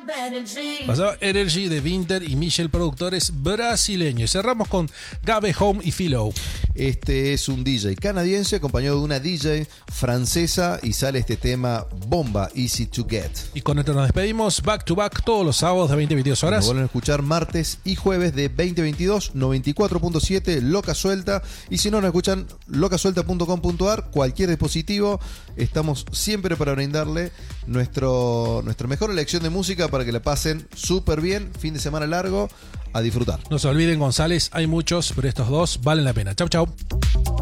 Pasaba Energy de Winter y Michel, productores brasileños. Cerramos con Gabe Home y Philo. Este es un DJ canadiense acompañado de una DJ francesa y sale este tema Bomba, Easy to Get. Y con esto nos despedimos, back to back todos los sábados de 20-22 horas. Nos vuelven a escuchar martes y jueves de 20-22, 94.7 Loca Suelta. Y si no, nos escuchan locasuelta.com.ar, cualquier dispositivo. Estamos siempre para brindarle nuestra mejor elección de música para que la pasen súper bien. Fin de semana largo, a disfrutar. No se olviden, González, hay muchos, pero estos dos valen la pena. Chau, chau.